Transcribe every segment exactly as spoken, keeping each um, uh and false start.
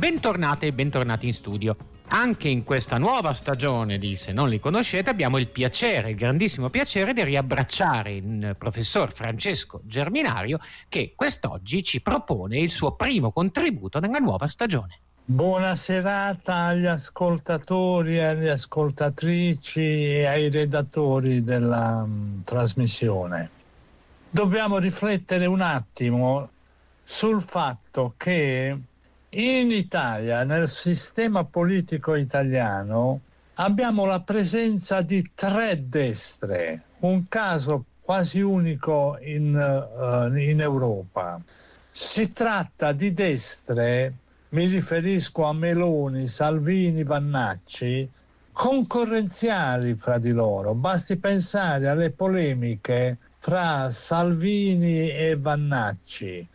Bentornate e bentornati in studio. Anche in questa nuova stagione di Se non li conoscete abbiamo il piacere, il grandissimo piacere di riabbracciare il professor Francesco Germinario, che quest'oggi ci propone il suo primo contributo nella nuova stagione. Buona serata agli ascoltatori, alle ascoltatrici e ai redattori della um, trasmissione. Dobbiamo riflettere un attimo sul fatto che in Italia, nel sistema politico italiano, abbiamo la presenza di tre destre, un caso quasi unico in, uh, in Europa. Si tratta di destre, mi riferisco a Meloni, Salvini, Vannacci, concorrenziali fra di loro. Basti pensare alle polemiche fra Salvini e Vannacci.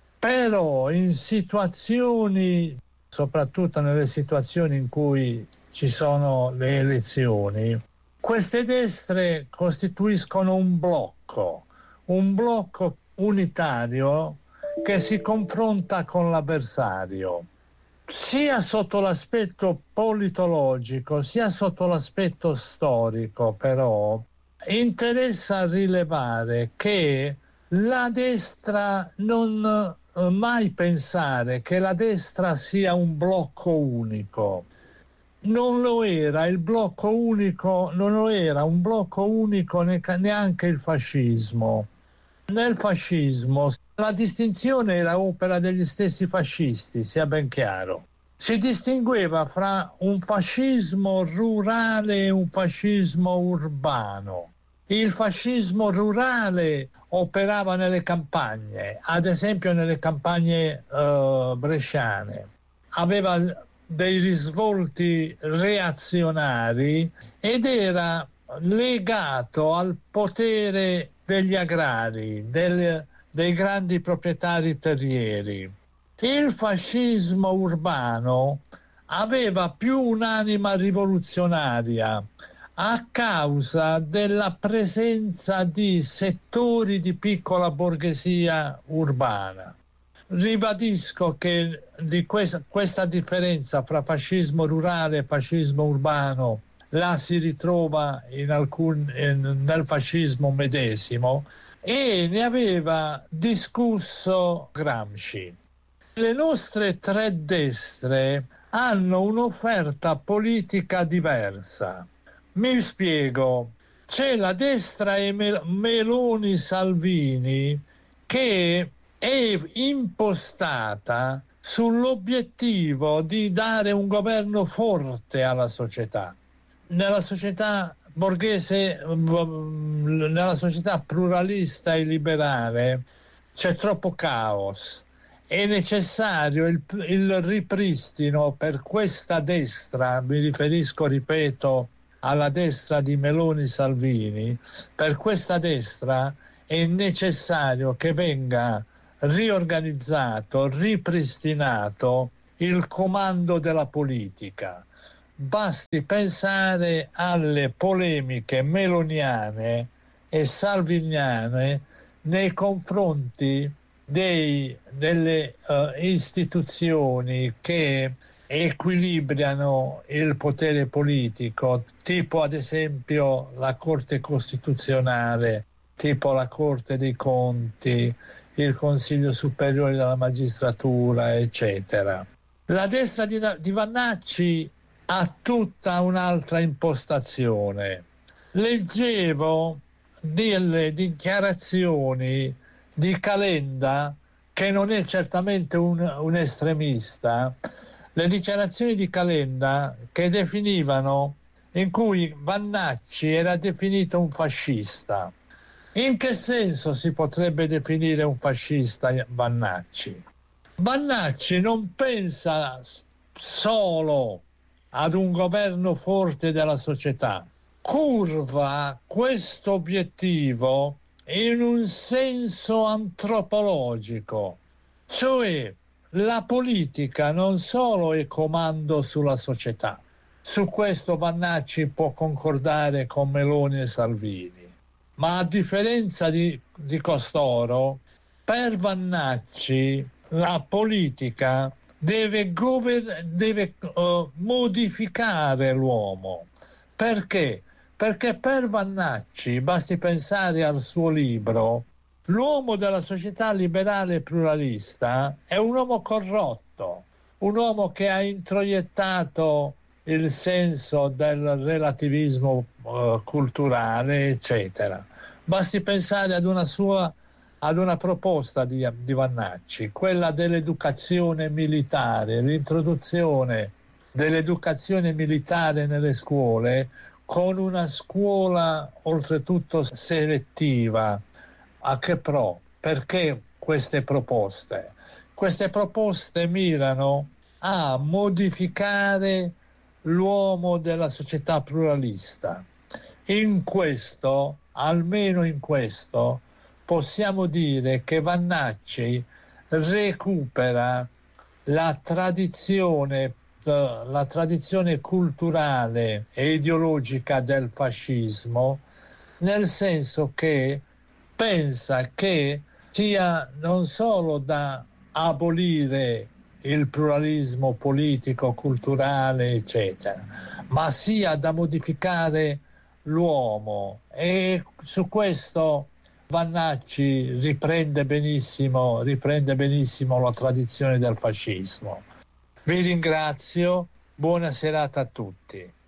Però in situazioni, soprattutto nelle situazioni in cui ci sono le elezioni, queste destre costituiscono un blocco, un blocco unitario che si confronta con l'avversario, sia sotto l'aspetto politologico, sia sotto l'aspetto storico. Però interessa rilevare che la destra non mai pensare che la destra sia un blocco unico. Non lo era, il blocco unico non lo era un blocco unico neanche il fascismo. Nel fascismo la distinzione era opera degli stessi fascisti, sia ben chiaro. Si distingueva fra un fascismo rurale e un fascismo urbano. Il fascismo rurale operava nelle campagne, ad esempio nelle campagne uh, bresciane. Aveva dei risvolti reazionari ed era legato al potere degli agrari, del, dei grandi proprietari terrieri. Il fascismo urbano aveva più un'anima rivoluzionaria a causa della presenza di settori di piccola borghesia urbana. Ribadisco che di questa, questa differenza fra fascismo rurale e fascismo urbano la si ritrova in alcun, in, nel fascismo medesimo, e ne aveva discusso Gramsci. Le nostre tre destre hanno un'offerta politica diversa. Mi spiego, c'è la destra e Meloni-Salvini che è impostata sull'obiettivo di dare un governo forte alla società. Nella società borghese, nella società pluralista e liberale c'è troppo caos. È necessario il, il ripristino per questa destra, mi riferisco, ripeto, alla destra di Meloni-Salvini. Per questa destra è necessario che venga riorganizzato, ripristinato il comando della politica. Basti pensare alle polemiche meloniane e salviniane nei confronti dei, delle uh, istituzioni che equilibrano il potere politico, tipo ad esempio la Corte Costituzionale, tipo la Corte dei Conti, il Consiglio Superiore della Magistratura, eccetera. La destra di, di Vannacci ha tutta un'altra impostazione. Leggevo delle dichiarazioni di Calenda, che non è certamente un, un estremista, le dichiarazioni di Calenda che definivano, in cui Vannacci era definito un fascista. In che senso si potrebbe definire un fascista Vannacci? Vannacci non pensa solo ad un governo forte della società, curva questo obiettivo in un senso antropologico, cioè la politica non solo è comando sulla società. Su questo Vannacci può concordare con Meloni e Salvini, ma a differenza di, di costoro, per Vannacci la politica deve, gover- deve uh, modificare l'uomo. Perché? Perché per Vannacci, basti pensare al suo libro, l'uomo della società liberale e pluralista è un uomo corrotto, un uomo che ha introiettato il senso del relativismo uh, culturale, eccetera. Basti pensare ad una sua ad una proposta di, di Vannacci, quella dell'educazione militare, l'introduzione dell'educazione militare nelle scuole, con una scuola oltretutto selettiva. A che pro? Perché queste proposte? Queste proposte mirano a modificare l'uomo della società pluralista. In questo, almeno in questo, possiamo dire che Vannacci recupera la tradizione, la tradizione culturale e ideologica del fascismo, nel senso che pensa che sia non solo da abolire il pluralismo politico, culturale, eccetera, ma sia da modificare l'uomo, e su questo Vannacci riprende benissimo, riprende benissimo la tradizione del fascismo. Vi ringrazio, buona serata a tutti.